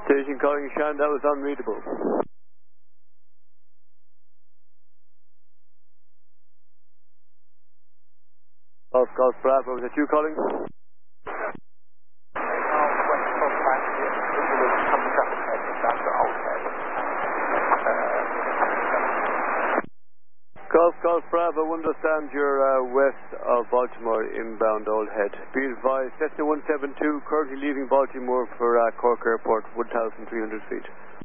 Station calling Shan, that was unreadable. Golf Bravo, was that you calling? Golf Bravo, understand you're west of Baltimore, inbound Old Head. Be advised, Cessna 172 currently leaving Baltimore for Cork Airport, 1,300 feet.